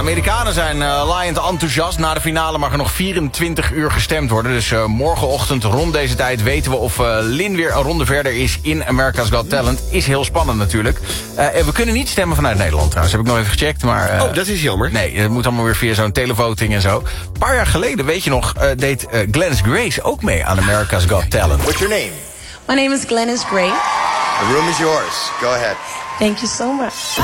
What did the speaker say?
Amerikanen zijn laaiend enthousiast. Na de finale mag er nog 24 uur gestemd worden. Dus morgenochtend rond deze tijd weten we of Lin weer een ronde verder is in America's Got Talent. Is heel spannend natuurlijk. We kunnen niet stemmen vanuit Nederland trouwens. Heb ik nog even gecheckt. Maar, dat is jammer. Nee, het moet allemaal weer via zo'n televoting en zo. Een paar jaar geleden, weet je nog, deed Glennis Grace ook mee aan America's Got Talent. What's your name? My name is Glennis Gray. The room is yours. Go ahead. Thank you so much.